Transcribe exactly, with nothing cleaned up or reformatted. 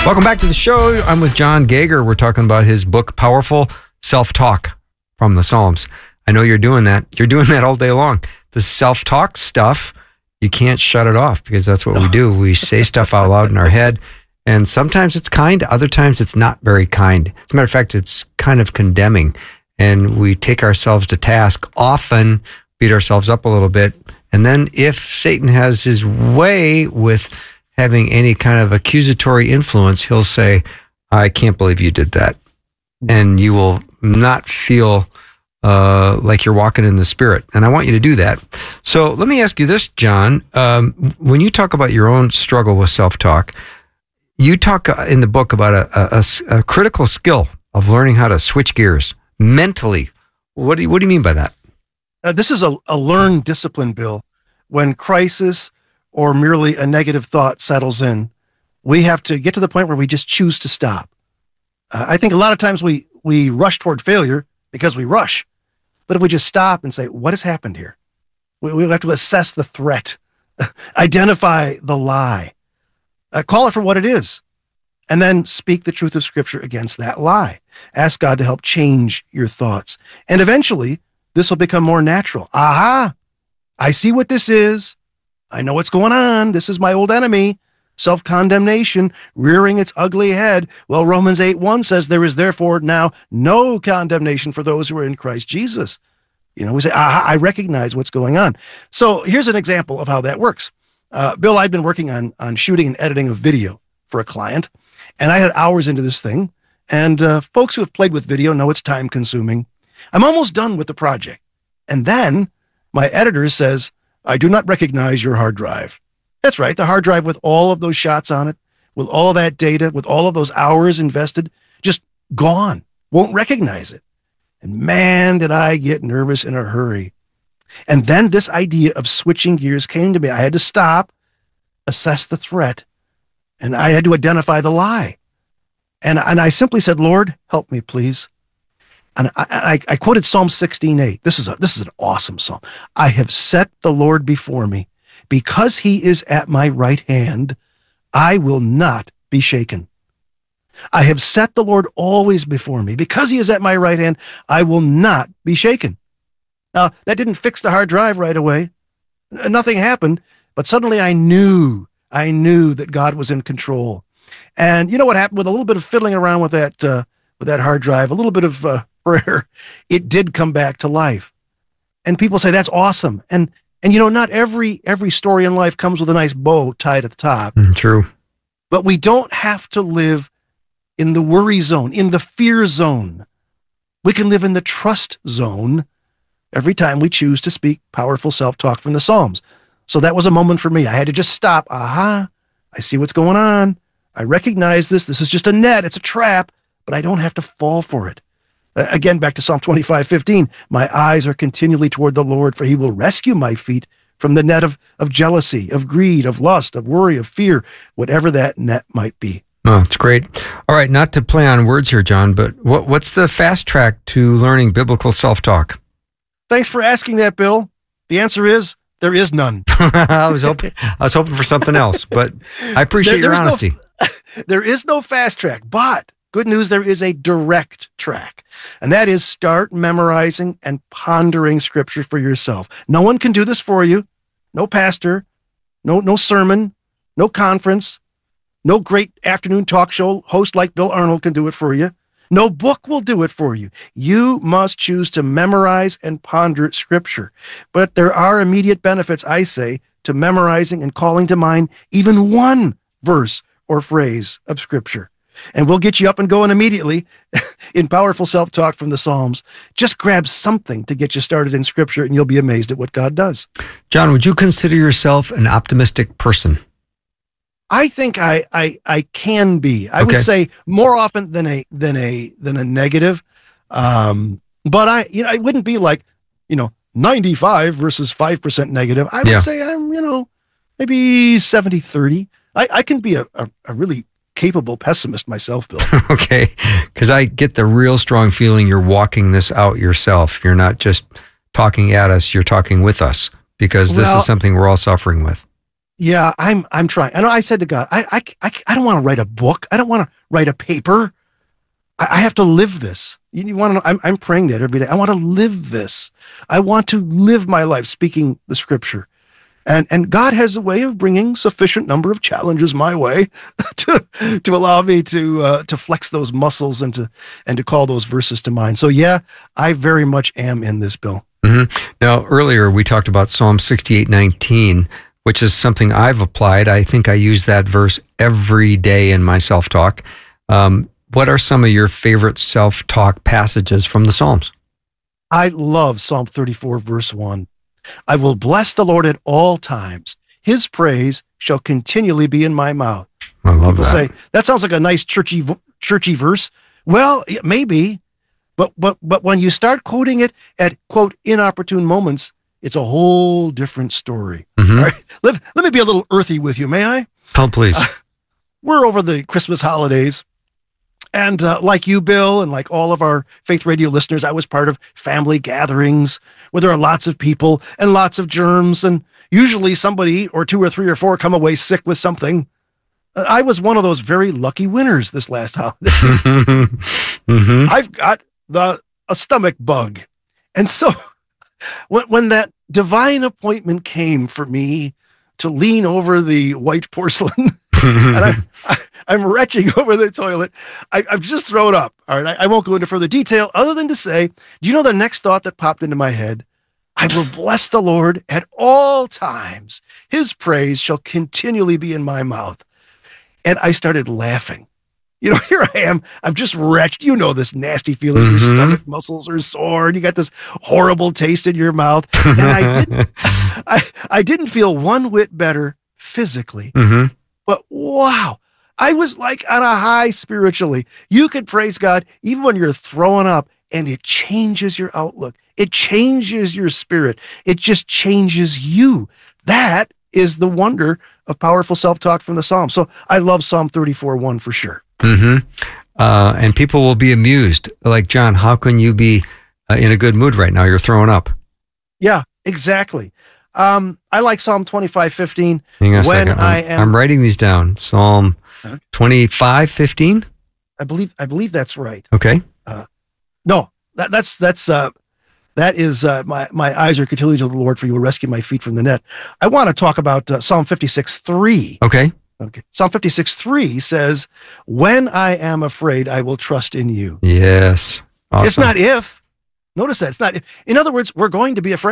Welcome back to the show. I'm with John Gager. We're talking about his book, Powerful Self-Talk from the Psalms. I know you're doing that. You're doing that all day long. The self-talk stuff, you can't shut it off because that's what we do. We say stuff out loud in our head, and sometimes it's kind, other times it's not very kind. As a matter of fact, it's kind of condemning, and we take ourselves to task, often beat ourselves up a little bit, and then if Satan has his way with having any kind of accusatory influence, he'll say, I can't believe you did that. And you will not feel uh, like you're walking in the Spirit. And I want you to do that. So let me ask you this, John. Um, when you talk about your own struggle with self-talk, you talk in the book about a, a, a critical skill of learning how to switch gears mentally. What do you, what do you mean by that? Uh, this is a, a learned discipline, Bill. When crisis or merely a negative thought settles in, we have to get to the point where we just choose to stop. Uh, I think a lot of times we, we rush toward failure because we rush. But if we just stop and say, what has happened here? We, we have to assess the threat, identify the lie, uh, call it for what it is, and then speak the truth of Scripture against that lie. Ask God to help change your thoughts. And eventually, this will become more natural. Aha! I see what this is. I know what's going on. This is my old enemy, self-condemnation, rearing its ugly head. Well, Romans eight one says, there is therefore now no condemnation for those who are in Christ Jesus. You know, we say, aha, I recognize what's going on. So here's an example of how that works. Uh, Bill, I've been working on, on shooting and editing a video for a client, and I had hours into this thing. And uh, folks who have played with video know it's time-consuming. I'm almost done with the project. And then my editor says, I do not recognize your hard drive. That's right, the hard drive with all of those shots on it, with all of that data, with all of those hours invested, just gone, won't recognize it. And man, did I get nervous in a hurry. And then this idea of switching gears came to me. I had to stop, assess the threat, and I had to identify the lie. And, and I simply said, Lord, help me, please. And I, I, I quoted Psalm sixteen eight. This is a, this is an awesome psalm. I have set the Lord before me. Because he is at my right hand, I will not be shaken. I have set the Lord always before me. Because he is at my right hand, I will not be shaken. Now, that didn't fix the hard drive right away. Nothing happened, but suddenly I knew, I knew that God was in control. And you know what happened with a little bit of fiddling around with that, uh, with that hard drive, a little bit of uh, prayer, it did come back to life. And people say, that's awesome. And, and you know, not every, every story in life comes with a nice bow tied at the top. Mm, true. But we don't have to live in the worry zone, in the fear zone. We can live in the trust zone every time we choose to speak powerful self-talk from the Psalms. So that was a moment for me. I had to just stop. Aha, I see what's going on. I recognize this. This is just a net. It's a trap, but I don't have to fall for it. Uh, again, back to Psalm twenty-five fifteen. My eyes are continually toward the Lord, for he will rescue my feet from the net of, of jealousy, of greed, of lust, of worry, of fear, whatever that net might be. Oh, it's great. All right, not to play on words here, John, but what, what's the fast track to learning biblical self-talk? Thanks for asking that, Bill. The answer is there is none. I was hoping I was hoping for something else, but I appreciate there, your honesty. No, there is no fast track, but good news, there is a direct track. And that is start memorizing and pondering Scripture for yourself. No one can do this for you. No pastor, no, no sermon, no conference, no great afternoon talk show host like Bill Arnold can do it for you. No book will do it for you. You must choose to memorize and ponder Scripture. But there are immediate benefits, I say, to memorizing and calling to mind even one verse or phrase of Scripture. And we'll get you up and going immediately in powerful self-talk from the Psalms. Just grab something to get you started in Scripture, and you'll be amazed at what God does. John, would you consider yourself an optimistic person? I think I I, I can be. I Okay. would say more often than a than a than a negative. Um, but I you know it wouldn't be like you know ninety-five versus five percent negative. I would Yeah. say I'm you know maybe seventy thirty. I, I can be a, a, a really capable pessimist myself, Bill. Okay, because I get the real strong feeling you're walking this out yourself. You're not just talking at us, you're talking with us, because this Well, is something we're all suffering with. Yeah, I'm I'm trying. I know I said to God, I I I, I don't want to write a book. I don't want to write a paper. I, I have to live this. You, you want to know? I'm I'm praying that every day. I want to live this. I want to live my life speaking the Scripture, and and God has a way of bringing sufficient number of challenges my way to to allow me to uh, to flex those muscles and to and to call those verses to mind. So yeah, I very much am in this, Bill. Mm-hmm. Now earlier we talked about Psalm sixty-eight nineteen. Which is something I've applied. I think I use that verse every day in my self-talk. Um, what are some of your favorite self-talk passages from the Psalms? I love Psalm thirty-four, verse one. I will bless the Lord at all times. His praise shall continually be in my mouth. I love People that. say, that sounds like a nice churchy, churchy verse. Well, maybe, but, but, but when you start quoting it at, quote, inopportune moments, it's a whole different story. Mm-hmm. All right? Let, let me be a little earthy with you, may I? Oh, please. Uh, we're over the Christmas holidays. And uh, like you, Bill, and like all of our Faith Radio listeners, I was part of family gatherings where there are lots of people and lots of germs. And usually somebody or two or three or four come away sick with something. Uh, I was one of those very lucky winners this last holiday. Mm-hmm. I've got the a stomach bug. And so when, when that divine appointment came for me to lean over the white porcelain and I, I, I'm retching over the toilet, I, I've just thrown up. All right. I, I won't go into further detail other than to say, do you know the next thought that popped into my head? I will bless the Lord at all times. His praise shall continually be in my mouth. And I started laughing. You know, here I am. I'm just wretched. You know this nasty feeling. Mm-hmm. Your stomach muscles are sore, and you got this horrible taste in your mouth. And I didn't, I, I didn't feel one whit better physically. Mm-hmm. But wow, I was like on a high spiritually. You could praise God even when you're throwing up, and it changes your outlook. It changes your spirit. It just changes you. That is the wonder of powerful self-talk from the Psalms. So I love Psalm thirty-four one for sure. Mm-hmm. Uh, and people will be amused. Like, John, how can you be uh, in a good mood right now? You're throwing up. Yeah, exactly. Um, I like Psalm twenty-five fifteen. Hang on a when second. I I'm, am, I'm writing these down. Psalm twenty-five fifteen. I believe, I believe that's right. Okay. Uh, no, that, that's, that's, uh, that is, uh, my, my eyes are continually to the Lord, for you will rescue my feet from the net. I want to talk about uh, Psalm fifty-six three. Okay. Okay. Psalm fifty-six three says, when I am afraid, I will trust in you. Yes. Awesome. It's not if. Notice that. It's not if. In other words, we're going to be afraid.